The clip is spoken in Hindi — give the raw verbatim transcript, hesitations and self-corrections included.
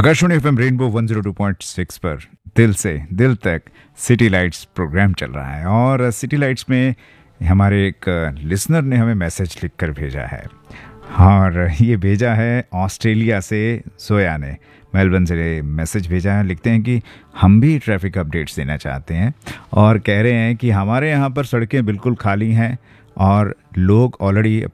Akashvani FM rainbow one zero two point six पर दिल से दिल तक सिटी लाइट्स प्रोग्राम चल रहा है और सिटी लाइट्स में हमारे एक लिसनर ने हमें मैसेज लिखकर भेजा है और ये भेजा है ऑस्ट्रेलिया से। सोया ने मेलबर्न से मैसेज भेजा है। लिखते हैं कि हम भी ट्रैफिक अपडेट्स देना चाहते हैं और कह रहे हैं कि हमारे यहाँ पर सड़कें बिल्कुल खाली हैं और लोग ऑलरेडी